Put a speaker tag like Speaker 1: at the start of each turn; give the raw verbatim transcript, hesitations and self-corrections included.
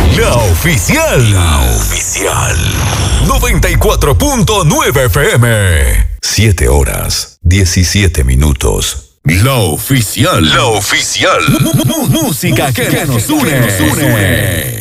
Speaker 1: La oficial. La oficial. noventa y cuatro punto nueve F M. siete horas, diecisiete minutos. La oficial. La oficial. M- m- música que, que nos une. Nos une.